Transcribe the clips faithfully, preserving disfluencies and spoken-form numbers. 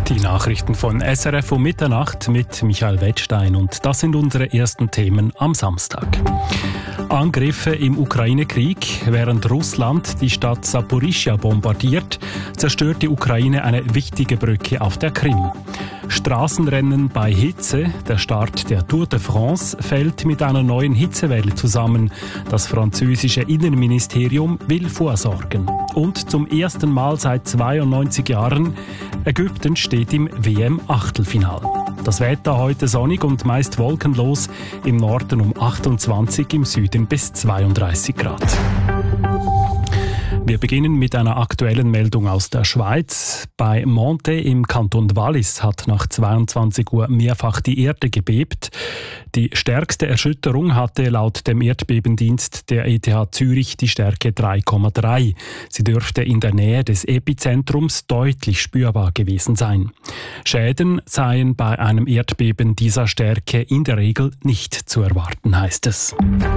Die Nachrichten von S R F um Mitternacht mit Michael Wettstein und das sind unsere ersten Themen am Samstag. Angriffe im Ukraine-Krieg. Während Russland die Stadt Saporischschja bombardiert, zerstört die Ukraine eine wichtige Brücke auf der Krim. Straßenrennen bei Hitze. Der Start der Tour de France fällt mit einer neuen Hitzewelle zusammen. Das französische Innenministerium will vorsorgen. Und zum ersten Mal seit zweiundneunzig Jahren, Ägypten steht im W M-Achtelfinal. Das Wetter heute sonnig und meist wolkenlos, im Norden um achtundzwanzig, im Süden bis zweiunddreißig Grad. Wir beginnen mit einer aktuellen Meldung aus der Schweiz. Bei Monte im Kanton Wallis hat nach zweiundzwanzig Uhr mehrfach die Erde gebebt. Die stärkste Erschütterung hatte laut dem Erdbebendienst der E T H Zürich die Stärke drei Komma drei. Sie dürfte in der Nähe des Epizentrums deutlich spürbar gewesen sein. Schäden seien bei einem Erdbeben dieser Stärke in der Regel nicht zu erwarten, heißt es.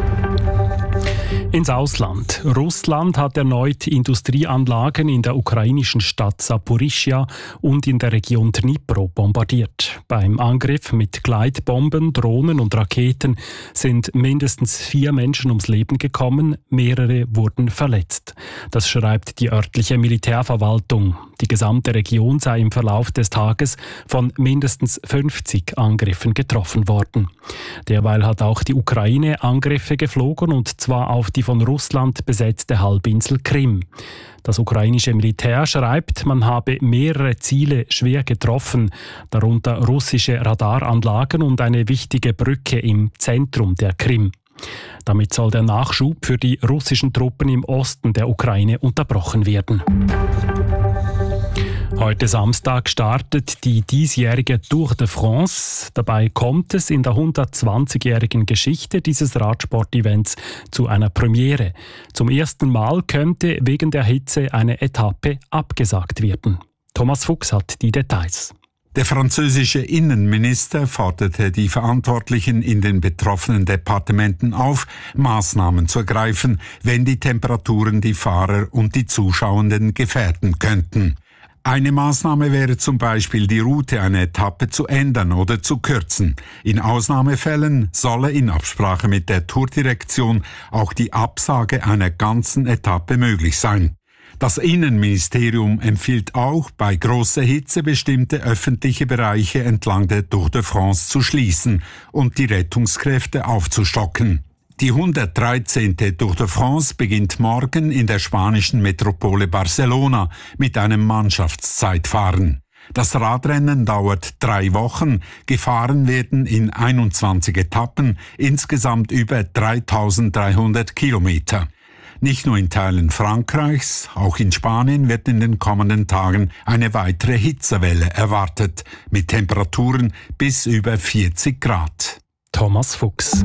Ins Ausland. Russland hat erneut Industrieanlagen in der ukrainischen Stadt Saporischschja und in der Region Dnipro bombardiert. Beim Angriff mit Gleitbomben, Drohnen und Raketen sind mindestens vier Menschen ums Leben gekommen, mehrere wurden verletzt. Das schreibt die örtliche Militärverwaltung. Die gesamte Region sei im Verlauf des Tages von mindestens fünfzig Angriffen getroffen worden. Derweil hat auch die Ukraine Angriffe geflogen, und zwar auf die von Russland besetzte Halbinsel Krim. Das ukrainische Militär schreibt, man habe mehrere Ziele schwer getroffen, darunter russische Radaranlagen und eine wichtige Brücke im Zentrum der Krim. Damit soll der Nachschub für die russischen Truppen im Osten der Ukraine unterbrochen werden. Heute Samstag startet die diesjährige Tour de France. Dabei kommt es in der hundertzwanzigjährigen Geschichte dieses Radsportevents zu einer Premiere. Zum ersten Mal könnte wegen der Hitze eine Etappe abgesagt werden. Thomas Fuchs hat die Details. Der französische Innenminister forderte die Verantwortlichen in den betroffenen Departementen auf, Maßnahmen zu ergreifen, wenn die Temperaturen die Fahrer und die Zuschauenden gefährden könnten. Eine Maßnahme wäre zum Beispiel, die Route einer Etappe zu ändern oder zu kürzen. In Ausnahmefällen solle in Absprache mit der Tourdirektion auch die Absage einer ganzen Etappe möglich sein. Das Innenministerium empfiehlt auch, bei großer Hitze bestimmte öffentliche Bereiche entlang der Tour de France zu schließen und die Rettungskräfte aufzustocken. Die hundertdreizehnte Tour de France beginnt morgen in der spanischen Metropole Barcelona mit einem Mannschaftszeitfahren. Das Radrennen dauert drei Wochen, gefahren werden in einundzwanzig Etappen, insgesamt über dreitausenddreihundert Kilometer. Nicht nur in Teilen Frankreichs, auch in Spanien wird in den kommenden Tagen eine weitere Hitzewelle erwartet, mit Temperaturen bis über vierzig Grad. Thomas Fuchs.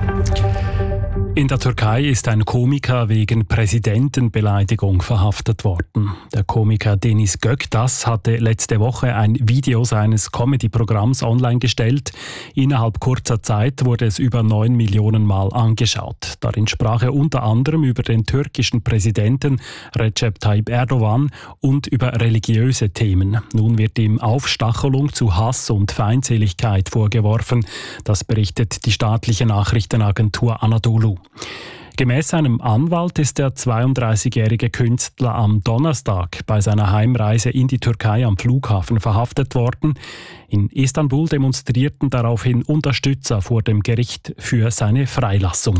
In der Türkei ist ein Komiker wegen Präsidentenbeleidigung verhaftet worden. Der Komiker Deniz Göktaş hatte letzte Woche ein Video seines Comedy-Programms online gestellt. Innerhalb kurzer Zeit wurde es über neun Millionen Mal angeschaut. Darin sprach er unter anderem über den türkischen Präsidenten Recep Tayyip Erdogan und über religiöse Themen. Nun wird ihm Aufstachelung zu Hass und Feindseligkeit vorgeworfen. Das berichtet die staatliche Nachrichtenagentur Anadolu. Gemäß seinem Anwalt ist der zweiunddreißigjährige Künstler am Donnerstag bei seiner Heimreise in die Türkei am Flughafen verhaftet worden. In Istanbul demonstrierten daraufhin Unterstützer vor dem Gericht für seine Freilassung.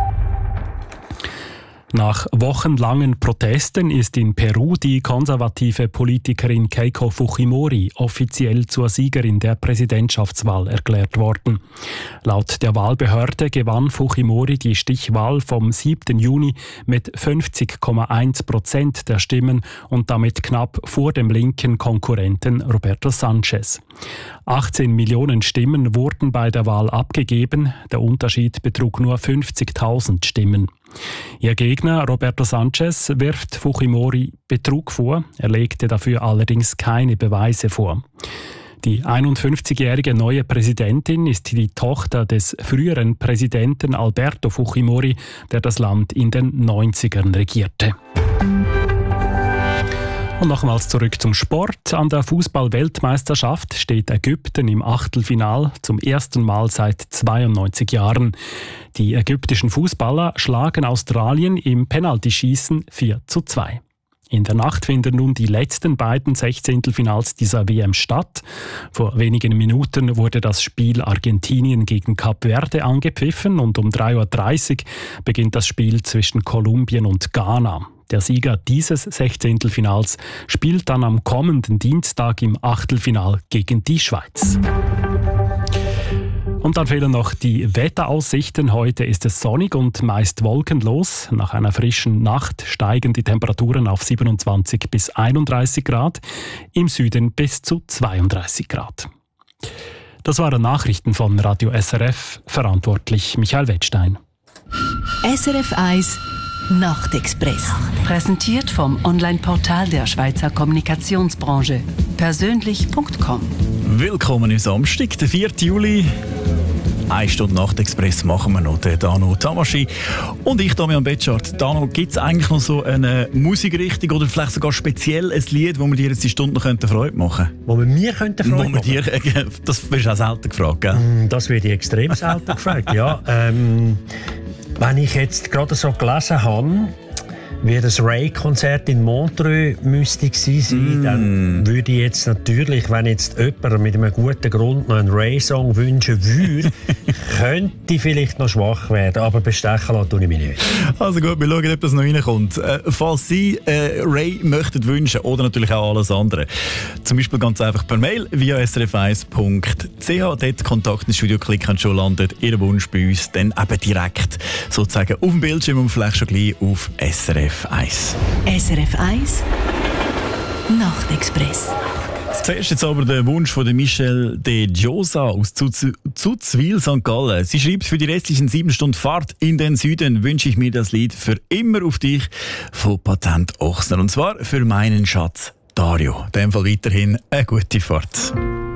Nach wochenlangen Protesten ist in Peru die konservative Politikerin Keiko Fujimori offiziell zur Siegerin der Präsidentschaftswahl erklärt worden. Laut der Wahlbehörde gewann Fujimori die Stichwahl vom siebten Juni mit fünfzig Komma eins Prozent der Stimmen und damit knapp vor dem linken Konkurrenten Roberto Sanchez. achtzehn Millionen Stimmen wurden bei der Wahl abgegeben. Der Unterschied betrug nur fünfzigtausend Stimmen. Ihr Gegner Roberto Sanchez wirft Fujimori Betrug vor. Er legte dafür allerdings keine Beweise vor. Die einundfünfzigjährige neue Präsidentin ist die Tochter des früheren Präsidenten Alberto Fujimori, der das Land in den neunzigern regierte. Und nochmals zurück zum Sport. An der Fußball-Weltmeisterschaft steht Ägypten im Achtelfinal zum ersten Mal seit zweiundneunzig Jahren. Die ägyptischen Fußballer schlagen Australien im Penaltyschießen vier zu zwei. In der Nacht finden nun die letzten beiden Sechzehntelfinals dieser W M statt. Vor wenigen Minuten wurde das Spiel Argentinien gegen Kap Verde angepfiffen und um drei Uhr dreißig beginnt das Spiel zwischen Kolumbien und Ghana. Der Sieger dieses Sechzehntelfinals spielt dann am kommenden Dienstag im Achtelfinal gegen die Schweiz. Und dann fehlen noch die Wetteraussichten. Heute ist es sonnig und meist wolkenlos. Nach einer frischen Nacht steigen die Temperaturen auf siebenundzwanzig bis einunddreißig Grad, im Süden bis zu zweiunddreißig Grad. Das waren Nachrichten von Radio S R F, verantwortlich Michael Wettstein. S R F eins Nachtexpress. Präsentiert vom Online-Portal der Schweizer Kommunikationsbranche. persönlich punkt com. Willkommen am Samstag, der vierten Juli. Eine Stunde Nachtexpress machen wir noch, der Dano Tamaschi und ich, Damian Betschart. Dano, gibt es eigentlich noch so eine Musikrichtung oder vielleicht sogar speziell ein Lied, wo wir dir jetzt die Stunde noch Freude machen könnten? Wo wir mir Freude wo machen dir, Das wirst du auch selten gefragt, gell? Das werde ich extrem selten gefragt, ja. Ähm, wenn ich jetzt gerade so gelesen habe, wie das Ray-Konzert in Montreux müsste gewesen sein, mm. dann würde ich jetzt natürlich, wenn jetzt jemand mit einem guten Grund noch einen Ray-Song wünschen würde, könnte vielleicht noch schwach werden, aber bestechen lassen tue ich mich nicht. Also gut, wir schauen, ob das noch reinkommt. Äh, falls Sie äh, Ray möchten wünschen oder natürlich auch alles andere, zum Beispiel ganz einfach per Mail via s r f eins punkt c h, dort Kontakt ins Studio klicken, schon landet Ihr Wunsch bei uns, dann eben direkt sozusagen auf dem Bildschirm und vielleicht schon gleich auf S R F eins. S R F eins Nachtexpress. Zuerst jetzt aber der Wunsch von Michelle de Giosa aus Zuzwil, Sankt Gallen. Sie schreibt, für die restlichen sieben Stunden Fahrt in den Süden wünsche ich mir das Lied «Für immer auf dich» von Patent Ochsner. Und zwar für meinen Schatz Dario. In dem Fall weiterhin eine gute Fahrt.